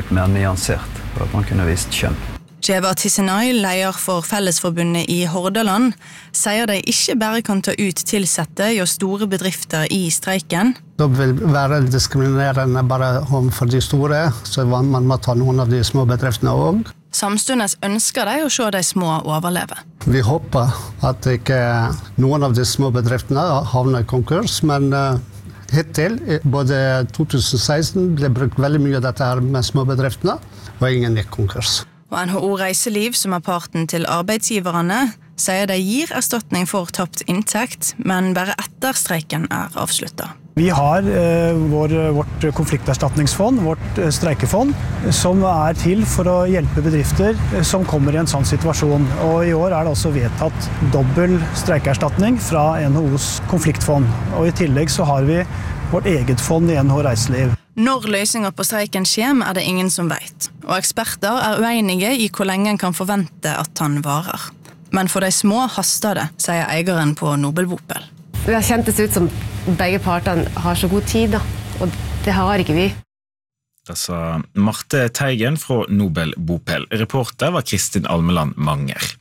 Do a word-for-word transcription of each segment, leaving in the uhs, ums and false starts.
litt mer nyansert, for at man kunne vist skjønn. Djeva Tissenai, leder for Fellesforbundet i Hordaland, sier de ikke bare kan ta ut tilsette og store bedrifter i streiken. Det vil være diskriminerende bare for de store, så man må ta noen av de små bedriftene også. Samstundes ønsker de å se de små overleve. Vi håper at ikke noen av de små bedriftene havner i konkurs, men uh, hittil, både to tusen seksten ble brukt veldig mye av dette her med små bedriftene, og ingen gikk konkurs. Og N H O Reiseliv, som er parten til arbeidsgiverne, sier de gir erstatning for tapt inntekt, men bare etter streiken er avsluttet. Vi har eh, vår, vårt konflikterstatningsfond, vårt eh, streikefond, som er til for å hjelpe bedrifter eh, som kommer i en sånn situasjon. Og i år er det også vedtatt dobbel streikeerstatning fra N H O's konfliktfond. Og i tillegg så har vi vårt eget fond i N H O Reiseliv. Når løsninger på streiken skjem, er det ingen som vet. Og eksperter er uenige i hvor lenge en kan forvente at han varer. Men for de små haster det, sier eieren på Nobel Bopel. Det har kjentes ut som begge partene har så god tid, da. Og det har ikke vi. Det sa Marte Teigen fra Nobel Bopel. Reporter var Kristin Almeland Manger.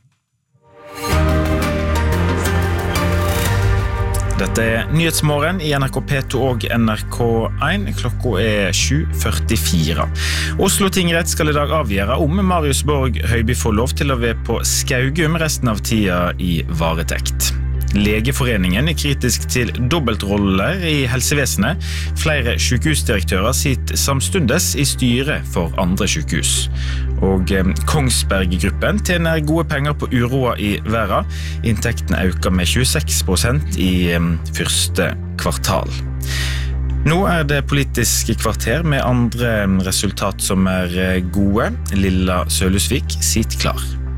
Dette er Nyhetsmorgen i N R K P to og N R K én. Klokka er sju førtifire. Oslo tingrett skal i dag avgjøre om Marius Borg Høiby får lov til å være på Skaugum resten av tida i varetekt. Legeforeningen er kritisk til dobbeltroller i helsevesenet. Flere sykehusdirektører sitter samstundes i styret for andre sykehus. Og eh, Kongsberg-gruppen tjener gode penger på uroa i verden. Inntekten øker med tjueseks prosent i eh, første kvartal. Nå er det politiske kvarter med andre resultat som er gode. Lilla Sølhusvik sitter klar.